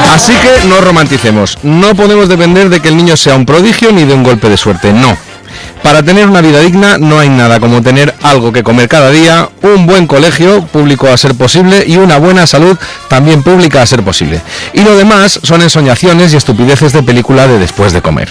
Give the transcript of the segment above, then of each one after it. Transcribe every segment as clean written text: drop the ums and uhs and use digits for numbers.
Así que no romanticemos, no podemos depender de que el niño sea un prodigio ni de un golpe de suerte, no. Para tener una vida digna no hay nada como tener algo que comer cada día, un buen colegio, público a ser posible, y una buena salud, también pública a ser posible. Y lo demás son ensoñaciones y estupideces de película de después de comer.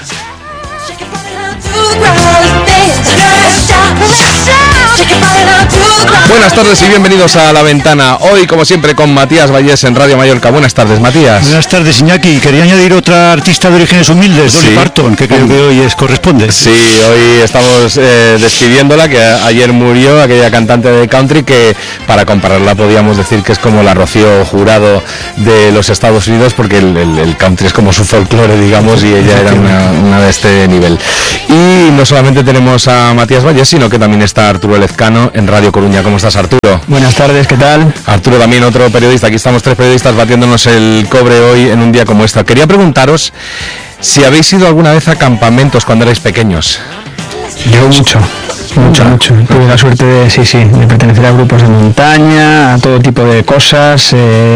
Buenas tardes y bienvenidos a La Ventana. Hoy, como siempre, con Matías Vallés en Radio Mallorca. Buenas tardes, Matías. Buenas tardes, Iñaki. Quería añadir otra artista de orígenes humildes, Dolly Parton, que creo que hoy corresponde. Sí, hoy estamos despidiéndola, que ayer murió, aquella cantante de country que, para compararla, podíamos decir que es como la Rocío Jurado de los Estados Unidos, porque el country es como su folclore, digamos, y ella era una de este nivel. Y no solamente tenemos a Matías Vallés, sino que también está Arturo Lezcano en Radio Coruña. ¿Cómo estás, Arturo? Buenas tardes, ¿qué tal? Arturo también, otro periodista. Aquí estamos tres periodistas batiéndonos el cobre hoy en un día como este. Quería preguntaros si habéis ido alguna vez a campamentos cuando erais pequeños. Yo mucho. Tuve la suerte de pertenecer a grupos de montaña, a todo tipo de cosas,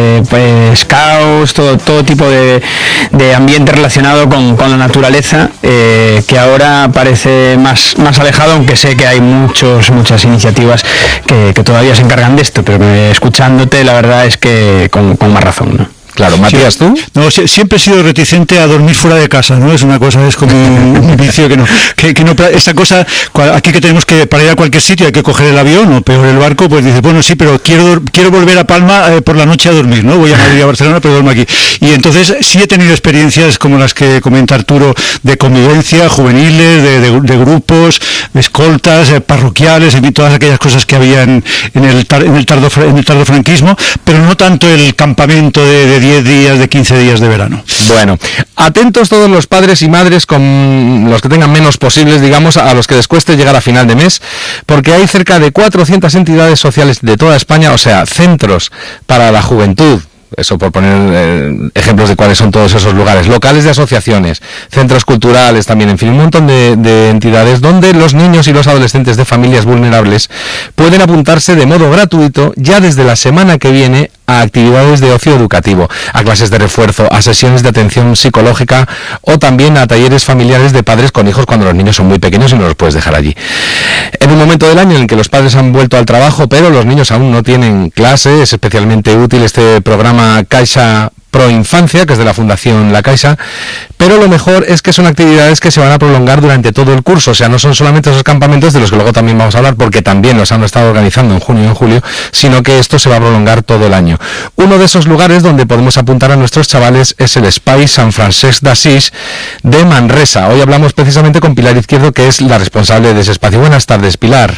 scouts, todo tipo de ambiente relacionado con la naturaleza, que ahora parece más alejado, aunque sé que hay muchas iniciativas que todavía se encargan de esto, pero escuchándote la verdad es que con más razón, ¿no? Claro, Matías, ¿tú? No, siempre he sido reticente a dormir fuera de casa, ¿no? Es una cosa, es como un vicio que no, esta cosa, aquí que tenemos que, para ir a cualquier sitio hay que coger el avión o peor el barco, pues dices, bueno, sí, pero quiero volver a Palma por la noche a dormir, ¿no? Voy a Madrid, a Barcelona, pero duermo aquí. Y entonces sí he tenido experiencias como las que comenta Arturo, de convivencia, juveniles, de grupos, escoltas, parroquiales, en fin, todas aquellas cosas que había en el tardofranquismo, pero no tanto el campamento de 10 días, de 15 días de verano. Bueno, atentos todos los padres y madres, con los que tengan menos posibles, digamos, a los que les cueste llegar a final de mes, porque hay cerca de 400 entidades sociales de toda España, o sea, centros para la juventud. Eso por poner ejemplos de cuáles son todos esos lugares, locales de asociaciones, centros culturales también, en fin, un montón de entidades donde los niños y los adolescentes de familias vulnerables pueden apuntarse de modo gratuito ya desde la semana que viene a actividades de ocio educativo, a clases de refuerzo, a sesiones de atención psicológica o también a talleres familiares de padres con hijos cuando los niños son muy pequeños y no los puedes dejar allí. En un momento del año en que los padres han vuelto al trabajo, pero los niños aún no tienen clase, es especialmente útil este programa Caixa Pro Infancia, que es de la Fundación La Caixa, pero lo mejor es que son actividades que se van a prolongar durante todo el curso, o sea, no son solamente esos campamentos de los que luego también vamos a hablar, porque también los han estado organizando en junio y en julio, sino que esto se va a prolongar todo el año. Uno de esos lugares donde podemos apuntar a nuestros chavales es el Espai Sant Francesc d'Assís de Manresa. Hoy hablamos precisamente con Pilar Izquierdo, que es la responsable de ese espacio. Buenas tardes, Pilar.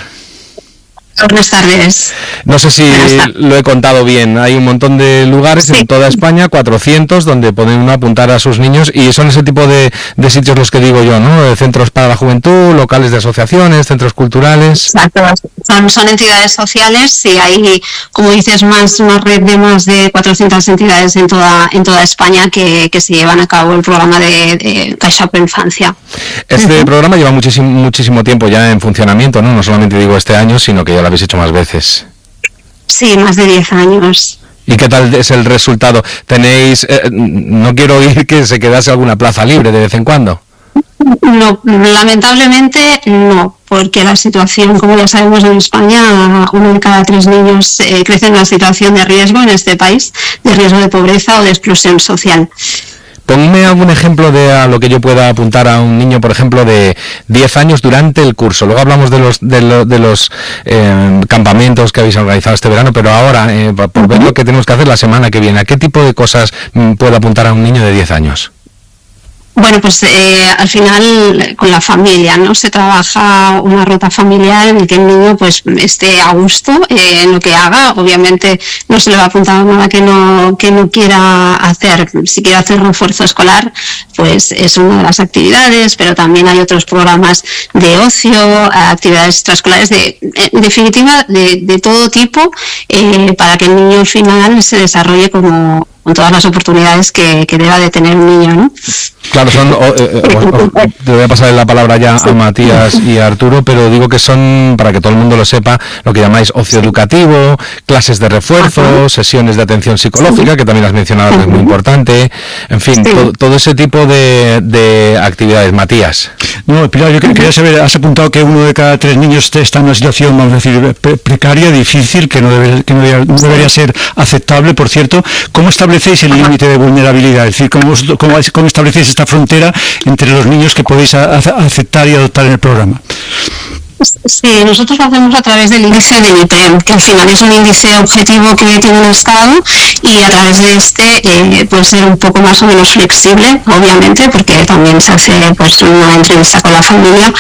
Buenas tardes. No sé si lo he contado bien. Hay un montón de lugares en toda España, 400, donde pueden apuntar a sus niños, y son ese tipo de sitios los que digo yo, ¿no? Centros para la juventud, locales de asociaciones, centros culturales. Exacto. Son entidades sociales y hay, como dices, una red de más de 400 entidades en toda España que se llevan a cabo el programa de Caixa Pro Infancia. Este programa lleva muchísimo tiempo ya en funcionamiento, ¿no? No solamente digo este año, sino que ya lo habéis hecho más veces. Sí, más de 10 años. ¿Y qué tal es el resultado? ¿Tenéis, no quiero oír que se quedase alguna plaza libre de vez en cuando? No, lamentablemente no, porque la situación, como ya sabemos en España, 1 de cada 3 niños crece en una situación de riesgo en este país, de riesgo de pobreza o de exclusión social. Ponme algún ejemplo de a lo que yo pueda apuntar a un niño, por ejemplo, de 10 años durante el curso. Luego hablamos de los campamentos que habéis organizado este verano, pero ahora, por ver lo que tenemos que hacer la semana que viene, ¿a qué tipo de cosas puedo apuntar a un niño de 10 años? Bueno, pues al final con la familia, ¿no? Se trabaja una ruta familiar en la que el niño pues esté a gusto en lo que haga. Obviamente no se le va a apuntar a nada que no quiera hacer. Si quiere hacer refuerzo escolar, pues es una de las actividades, pero también hay otros programas de ocio, actividades extraescolares, en definitiva de todo tipo, para que el niño al final se desarrolle como con todas las oportunidades que deba de tener un niño, ¿no? Claro, te voy a pasar la palabra ya a Matías y a Arturo, pero digo que son, para que todo el mundo lo sepa, lo que llamáis ocio educativo, clases de refuerzo, sesiones de atención psicológica, que también has mencionado que es muy importante, en fin, todo ese tipo de actividades. Matías. No, Pilar, yo quería saber, has apuntado que 1 de cada 3 niños está en una situación, vamos a decir, precaria, difícil, que no debería ser aceptable, por cierto. ¿Cómo establecéis el límite de vulnerabilidad? Es decir, ¿cómo establecéis esta frontera entre los niños que podéis aceptar y adoptar en el programa? Sí, nosotros lo hacemos a través del índice del IPREM, que al final es un índice objetivo que tiene un Estado, y a través de este puede ser un poco más o menos flexible, obviamente, porque también se hace pues una entrevista con la familia,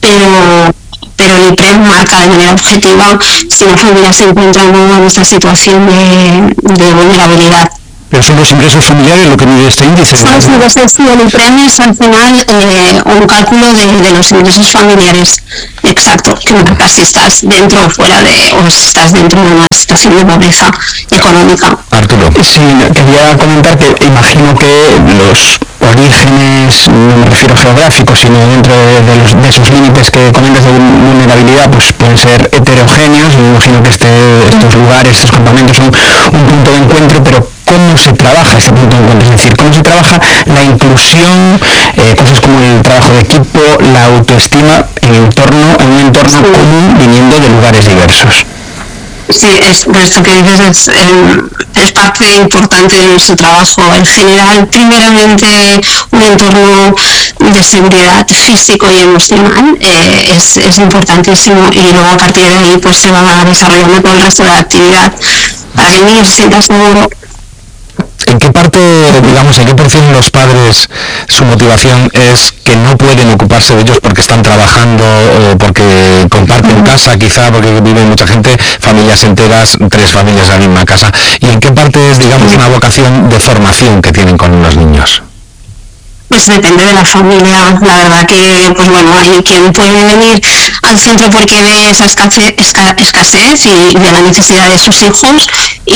pero el IPREM marca de manera objetiva si la familia se encuentra en esta situación de vulnerabilidad. Pero son los ingresos familiares lo que mide este índice. Son los ingresos, sí, el IPREM es al final un cálculo de los ingresos familiares, exacto, que marca si estás dentro o fuera o si estás dentro de una situación de pobreza económica. Arturo. Sí, quería comentar que imagino que los orígenes, no me refiero geográficos, sino dentro de esos límites que comentas de vulnerabilidad, pues pueden ser heterogéneos. Me imagino que estos lugares, estos campamentos son un punto de encuentro, pero ¿cómo se trabaja ese punto de encuentro? Es decir, ¿cómo se trabaja la inclusión, cosas como el trabajo de equipo, la autoestima en un entorno común viniendo de lugares diversos? Sí, esto que dices es parte importante de nuestro trabajo. En general, primeramente, un entorno de seguridad físico y emocional es importantísimo, y luego a partir de ahí pues se va desarrollando todo el resto de la actividad para que el niño se sienta seguro. ¿En qué parte, digamos, en qué porción los padres su motivación es que no pueden ocuparse de ellos porque están trabajando o porque comparten casa, quizá porque vive mucha gente, familias enteras, 3 familias en la misma casa? ¿Y en qué parte es, digamos, una vocación de formación que tienen con los niños? Pues depende de la familia. La verdad que, pues bueno, hay quien puede venir al centro porque ve esa escasez y de la necesidad de sus hijos,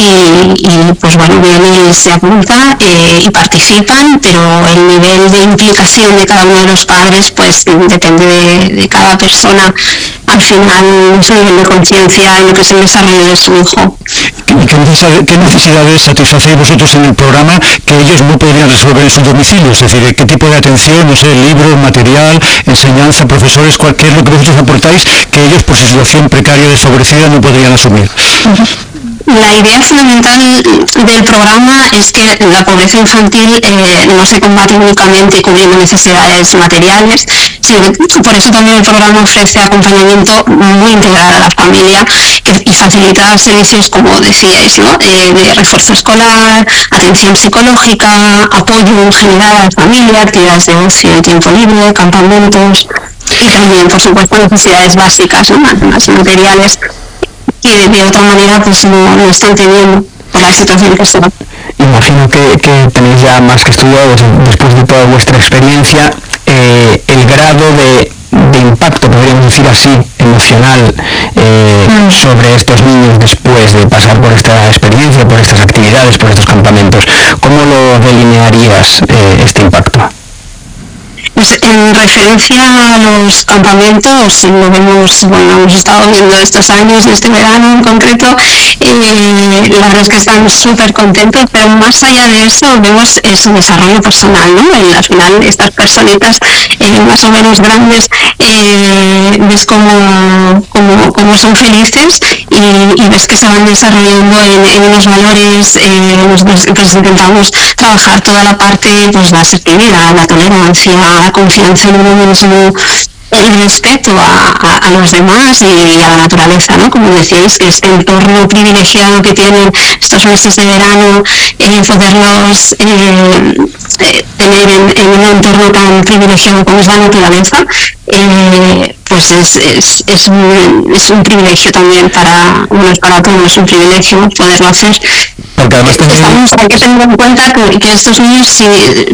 y pues bueno, viene y se apunta y participan, pero el nivel de implicación de cada uno de los padres pues depende de cada persona. Al final, su nivel de conciencia en lo que es el desarrollo de su hijo. ¿Qué necesidades satisfacéis vosotros en el programa que ellos no podrían resolver en sus domicilios? Es decir, ¿qué tipo de atención, no sé, libros, material, enseñanza, profesores, cualquier lo que vosotros aportáis, que ellos por su situación precaria y desfavorecida no podrían asumir? La idea fundamental del programa es que la pobreza infantil no se combate únicamente cubriendo necesidades materiales, sino que por eso también el programa ofrece acompañamiento muy integral a la familia y facilita servicios, como decíais, ¿no? De refuerzo escolar, atención psicológica, apoyo en general a la familia, actividades de ocio y tiempo libre, campamentos, y también, por supuesto, necesidades básicas, ¿no? Más materiales, que de otra manera pues no están teniendo por la situación que se da. Imagino que tenéis ya más que estudiado, después de toda vuestra experiencia, el grado de impacto, podríamos decir así, emocional sobre estos niños después de pasar por esta experiencia, por estas actividades, por estos campamentos. ¿Cómo lo delinearías, este impacto? Pues en referencia a los campamentos, lo vemos, bueno, hemos estado viendo estos años, este verano en concreto, la verdad es que están súper contentos, pero más allá de eso vemos su desarrollo personal, ¿no? Al final estas personitas más o menos grandes, ves cómo son felices y ves que se van desarrollando en unos valores. Pues intentamos trabajar toda la parte, pues la asertividad, la tolerancia, la confianza en uno mismo, el respeto a los demás y a la naturaleza, ¿no? Como decíais, que este entorno privilegiado que tienen estos meses de verano, poderlos tener en un entorno tan privilegiado como es la naturaleza, pues es un privilegio también para todos, es un privilegio poderlo hacer. Porque además hay que tener en cuenta que estos niños, si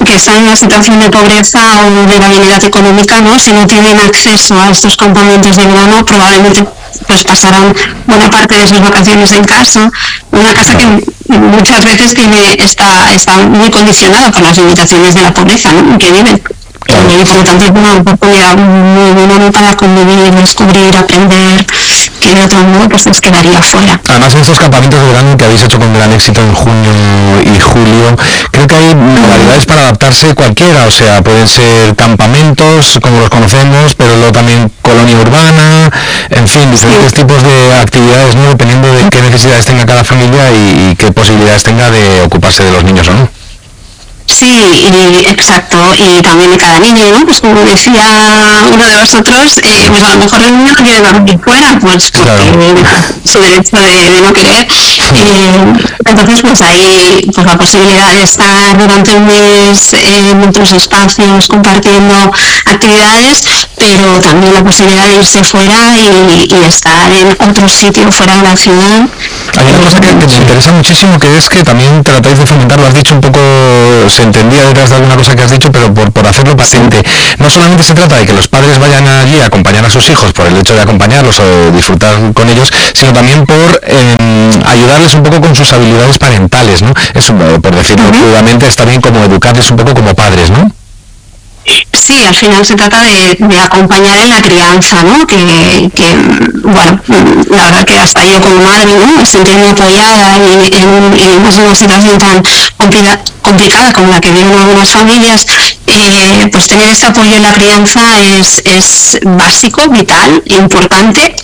que están en una situación de pobreza o de vulnerabilidad económica, ¿no? Si no tienen acceso a estos campamentos de verano, probablemente pues pasarán buena parte de sus vacaciones en casa, una casa que muchas veces está muy condicionada por las limitaciones de la pobreza, ¿no?, en que viven. Y por lo tanto es una oportunidad muy buena para convivir, descubrir, aprender, que de otro modo pues les quedaría fuera. Además, en estos campamentos de verano que habéis hecho con gran éxito en junio y julio, creo que hay modalidades para adaptarse cualquiera, o sea, pueden ser campamentos como los conocemos, pero luego también colonia urbana, en fin, diferentes tipos de actividades, ¿no?, dependiendo de qué necesidades tenga cada familia y qué posibilidades tenga de ocuparse de los niños o no. Sí, exacto, y también de cada niño, ¿no? Pues como decía uno de vosotros, pues a lo mejor el niño quiere dormir fuera, pues porque su derecho de no querer. Entonces, pues hay pues la posibilidad de estar durante un mes en otros espacios compartiendo actividades, pero también la posibilidad de irse fuera y estar en otro sitio fuera de la ciudad. Hay una cosa que me interesa muchísimo, que es que también tratáis de fomentar, lo has dicho un poco, se entendía detrás de alguna cosa que has dicho, pero por hacerlo patente. No solamente se trata de que los padres vayan allí a acompañar a sus hijos por el hecho de acompañarlos o disfrutar con ellos, sino también por ayudarles un poco con sus habilidades parentales, ¿no? Eso, por decirlo crudamente, está bien como educarles un poco como padres, ¿no? Sí, al final se trata de acompañar en la crianza, ¿no? Que bueno, la verdad que hasta yo como madre, ¿no?, sentirme apoyada en una situación tan complicada como la que viven algunas familias, pues tener este apoyo en la crianza es básico, vital, importante,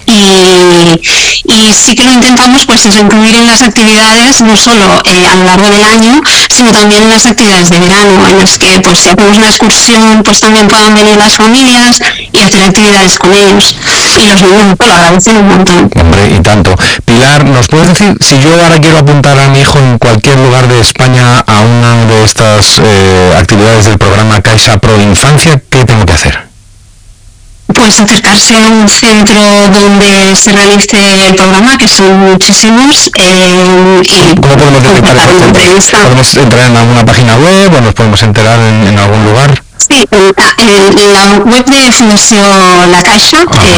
y sí que lo intentamos pues es incluir en las actividades no solo a lo largo del año, sino también en las actividades de verano, en las que pues si hacemos una excursión pues también puedan venir las familias y hacer actividades con ellos, y los niños lo agradecen un montón. Hombre, y tanto. Pilar, ¿nos puedes decir, si yo ahora quiero apuntar a mi hijo en cualquier lugar de España a una de estas actividades del programa Caixa Pro Infancia, qué tengo que hacer? Pues acercarse a un centro donde se realice el programa, que son muchísimos. ¿Cómo podemos detectar esos centros? ¿Podemos entrar en alguna página web o nos podemos enterar en algún lugar? Sí, en la web de Fundación La Caixa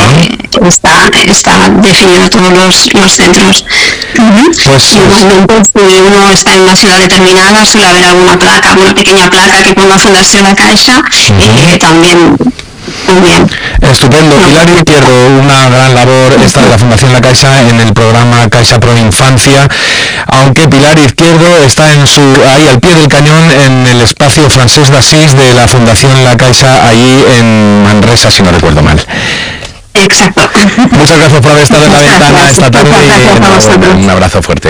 está definido todos los centros. Pues, igualmente, si uno está en una ciudad determinada, suele haber alguna placa, una pequeña placa que ponga Fundación La Caixa, y también... Muy bien. Estupendo. Pilar Izquierdo, una gran labor esta de la Fundación La Caixa en el programa Caixa Pro Infancia, aunque Pilar Izquierdo está ahí al pie del cañón en el espacio Francesc d'Assís de la Fundación La Caixa, allí en Manresa, si no recuerdo mal. Exacto. Muchas gracias por haber estado en la ventana esta tarde y un abrazo fuerte.